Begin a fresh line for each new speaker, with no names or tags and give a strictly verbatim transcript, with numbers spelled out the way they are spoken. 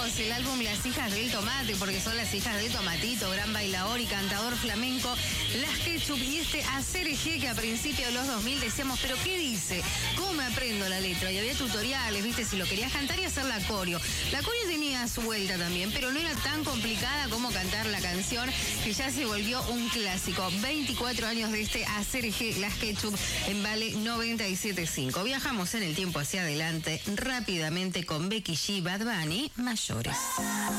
dos, el álbum Las Hijas del Tomate, porque son las hijas de Tomatito, gran bailador y cantador flamenco, Las Ketchup, y este Hacer Eje, que a principios de los dos mil decíamos, ¿pero qué dice? ¿Cómo me aprendo la letra? Y había tutoriales, viste, si lo querías cantar y hacer la coreo. La coreo tenía su vuelta también, pero no era tan complicada como cantar la canción, que ya se volvió un clásico. veinticuatro años de este Hacer Eje, Las Ketchup, en Vale noventa y siete punto cinco. Viajamos en el tiempo hacia adelante rápidamente con Becky G, Bad Bunny, Mayores.